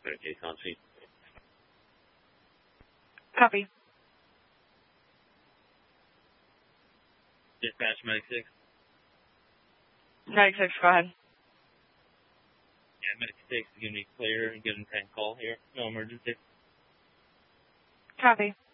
put a case on sheet. Copy. Dispatch, Medic 6. Medic 6, go ahead. Yeah, Medic 6 is going to be clear and give him 10 call here. No emergency. Copy.